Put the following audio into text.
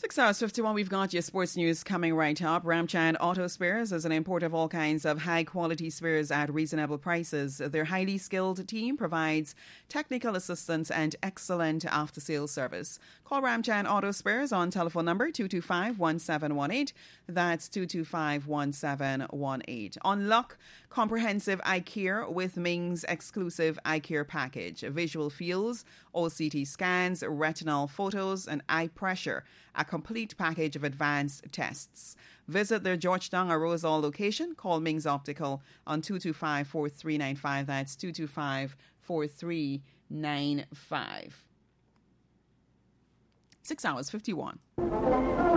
6 hours 51, we've got your sports news coming right up. Ramchan Auto Spares is an importer of all kinds of high-quality spares at reasonable prices. Their highly skilled team provides technical assistance and excellent after-sales service. Call Ramchan Auto Spares on telephone number 225-1718. That's 225-1718. Unlock comprehensive eye care with Ming's exclusive eye care package. Visual fields, OCT scans, retinal photos, and eye pressure. A complete package of advanced tests. Visit their Georgetown or Rosal location. Call Ming's Optical on 225-4395. That's 225-4395. 6 hours 51.